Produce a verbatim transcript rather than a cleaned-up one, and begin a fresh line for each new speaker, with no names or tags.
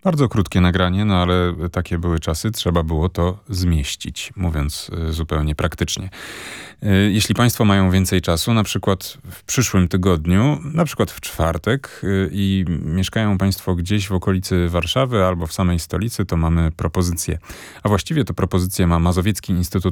Bardzo krótkie nagranie, no ale takie były czasy, trzeba było to zmieścić, mówiąc y, zupełnie praktycznie. Y, Jeśli Państwo mają więcej czasu, na przykład w przyszłym tygodniu, na przykład w czwartek y, i mieszkają Państwo gdzieś w okolicy Warszawy albo w samej stolicy, to mamy propozycję. A właściwie to propozycję ma Mazowiecki Instytut